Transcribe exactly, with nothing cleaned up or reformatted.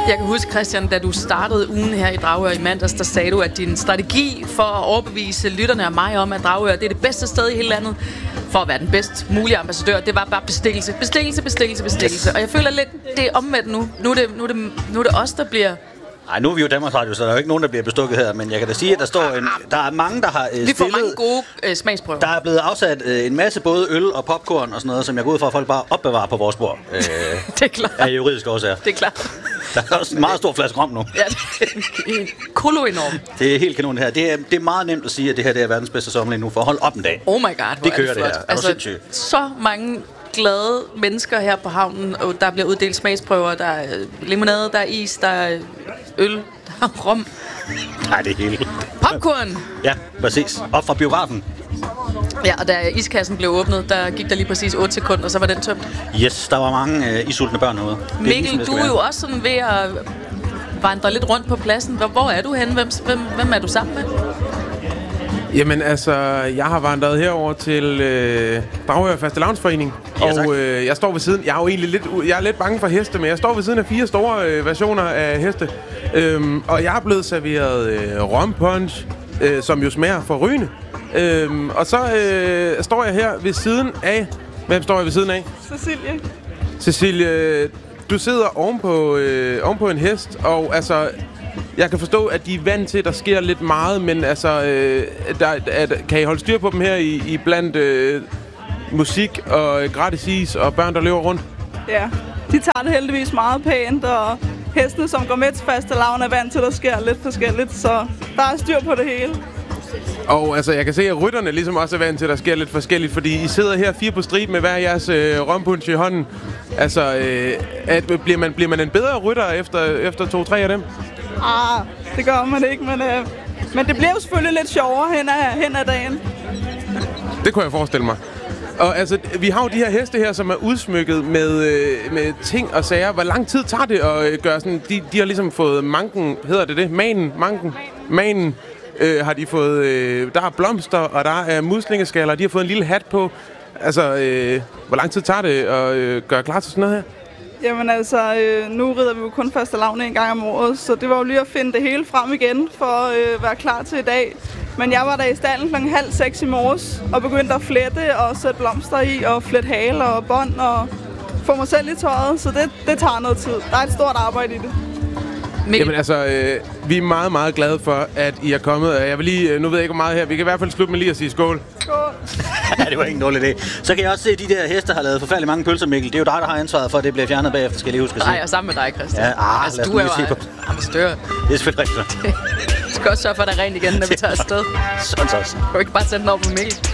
Jeg kan huske, Christian, da du startede ugen her i Dragør i mandags, der sagde du, at din strategi for at overbevise lytterne og mig om, at Dragør det er det bedste sted i hele landet, for at være den bedst mulige ambassadør, det var bare bestikkelse, bestikkelse, bestikkelse, bestikkelse. Og jeg føler lidt, det er omvendt nu. Nu er det, nu er det, nu er det os, der bliver... Nej, nu er vi jo Danmarks Radio, så der er jo ikke nogen, der bliver bestukket her, men jeg kan da sige, at der står en, der er mange, der har øh, stillet... Vi får mange gode øh, smagsprøver. Der er blevet afsat øh, en masse både øl og popcorn og sådan noget, som jeg går ud fra, at folk bare opbevarer på vores bord. Øh, det er klart. Af juridiske årsager. Det er klart. Der er også en meget stor flaske rom nu. Ja, det er kolo enorm. Det er helt kanon det her. Det er, det er meget nemt at sige, at det her det er verdens bedste sommer lige nu, for at holde op en dag. Oh my god, det kører det, det her. Er altså, så mange glade mennesker her på havnen, og der bliver uddelt smagsprøver, der er limonade, der er is, der er øl, der er rom. Nej, det er helt... Popcorn! Ja, præcis. Op fra biografen. Ja, og da iskassen blev åbnet, der gik der lige præcis otte sekunder, og så var den tømt. Yes, der var mange øh, isultne børn herude. Mikkel, ligesom, du er jo også sådan ved at vandre lidt rundt på pladsen. Hvor, hvor er du henne? Hvem, hvem, hvem er du sammen med? Jamen altså, jeg har vandret herover til øh, Dragør Fastelavnsforening, ja, og øh, jeg står ved siden. Jeg er jo egentlig lidt, jeg er lidt bange for heste, men jeg står ved siden af fire store øh, versioner af heste, øhm, og jeg er blevet serveret øh, rompunch, øh, som jo smager forrygende. Øhm, og så øh, står jeg her ved siden af. Hvem står jeg ved siden af? Cecilie. Cecilie, du sidder ovenpå, øh, ovenpå en hest, og altså... Jeg kan forstå, at de er vant til, at der sker lidt meget, men altså, øh, der, at, kan I holde styr på dem her i, i blandt øh, musik og gratis is og børn, der løber rundt? Ja, de tager det heldigvis meget pænt, og hestene, som går med til fastelavn, er vant til, at der sker lidt forskelligt, så der er styr på det hele. Og altså, jeg kan se, at rytterne ligesom også er vant til, at der sker lidt forskelligt, fordi I sidder her fire på stribe med hver jeres øh, rompunch i hånden. Altså, øh, at, bliver, man, bliver man en bedre rytter efter, efter to-tre af dem? Ah, det gør man ikke, men, øh, men det bliver jo selvfølgelig lidt sjovere hen ad, hen ad dagen. Det kunne jeg forestille mig. Og altså, vi har jo de her heste her, som er udsmykket med, øh, med ting og sager. Hvor lang tid tager det at øh, gøre sådan? De, de har ligesom fået manken, hedder det det? Manen? Manken? Manen. Øh, har de fået... Øh, der er blomster, og der er muslingeskaller, de har fået en lille hat på. Altså, øh, hvor lang tid tager det at øh, gøre klar til sådan noget her? Jamen altså, øh, nu rider vi jo kun fastelavn en gang om året, så det var jo lige at finde det hele frem igen for at øh, være klar til i dag. Men jeg var der i stallen klokken halv seks i morges og begyndte at flette og sætte blomster i og flette haler og bånd og få mig selv i tøjet, så det, det tager noget tid. Der er et stort arbejde i det. Mikkel. Jamen altså, øh, vi er meget, meget glade for, at I er kommet. Jeg vil lige, nu ved jeg ikke hvor meget her, vi kan i hvert fald slutte med lige at sige skål. Skål. Ja, det var ikke en dårlig idé. Så kan jeg også se, at de der heste har lavet forfærdelig mange pølser, Mikkel. Det er jo dig, der har ansvaret for, at det bliver fjernet bagefter, skal jeg lige huske at sige. Nej, og sammen med dig, Christian. Ja, ah, altså, du er jo ambassadør. Det er selvfølgelig rigtigt. Du skal også sørge for, at der er rent igen, når vi tager afsted. Sådan så. Du kan ikke bare sende den over på Mikkel.